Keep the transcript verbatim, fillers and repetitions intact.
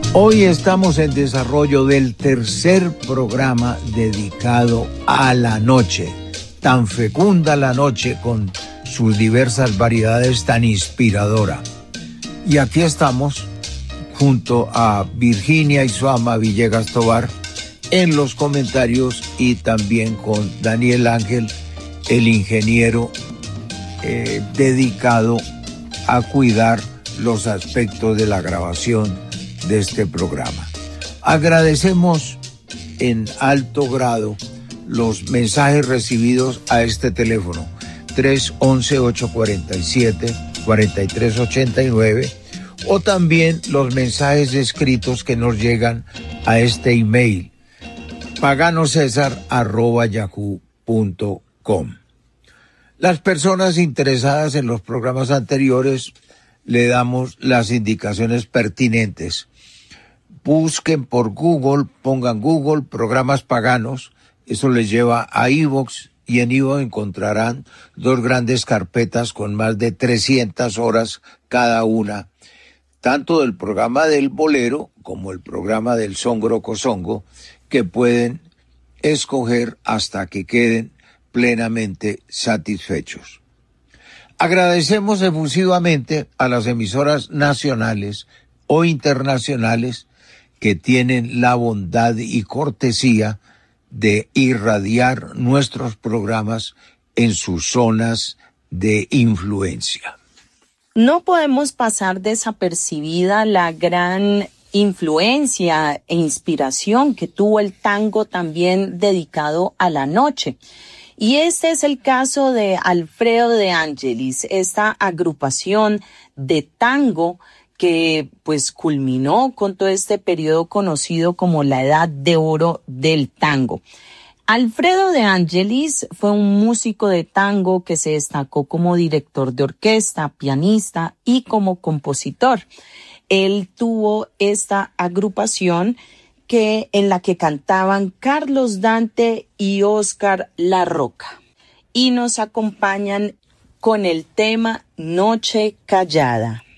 Hoy estamos en desarrollo del tercer programa dedicado a la noche. Tan fecunda la noche con sus diversas variedades, tan inspiradora. Y aquí estamos junto a Virginia Isuama Villegas Tovar en los comentarios y también con Daniel Ángel, el ingeniero eh, dedicado a cuidar los aspectos de la grabación de este programa. Agradecemos en alto grado los mensajes recibidos a este teléfono tres once, ocho cuarenta y siete, cuarenta y tres ochenta y nueve o también los mensajes escritos que nos llegan a este email paganosesar arroba yahoo punto com. Las personas interesadas en los programas anteriores le damos las indicaciones pertinentes. Busquen por Google, pongan Google programas paganos, eso les lleva a iVoox y en iVoox encontrarán dos grandes carpetas con más de trescientas horas cada una, tanto del programa del bolero como el programa del songo cosongo, que pueden escoger hasta que queden plenamente satisfechos. Agradecemos efusivamente a las emisoras nacionales o internacionales que tienen la bondad y cortesía de irradiar nuestros programas en sus zonas de influencia. No podemos pasar desapercibida la gran influencia e inspiración que tuvo el tango también dedicado a la noche. Y este es el caso de Alfredo de Angelis, esta agrupación de tango que pues culminó con todo este periodo conocido como la Edad de Oro del tango. Alfredo de Angelis fue un músico de tango que se destacó como director de orquesta, pianista y como compositor. Él tuvo esta agrupación que, en la que cantaban Carlos Dante y Óscar La Roca. Y nos acompañan con el tema Noche Callada.